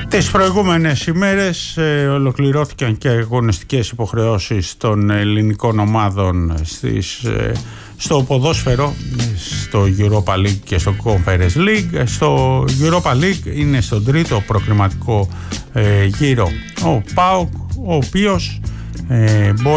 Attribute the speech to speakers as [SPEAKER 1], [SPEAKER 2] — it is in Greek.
[SPEAKER 1] Τις προηγούμενες ημέρες ολοκληρώθηκαν και αγωνιστικές υποχρεώσεις των ελληνικών ομάδων στο ποδόσφαιρο, στο Europa League και στο Conference League. Στο Europa League είναι στον τρίτο προκριματικό γύρο ο ΠΑΟΚ, ο οποίος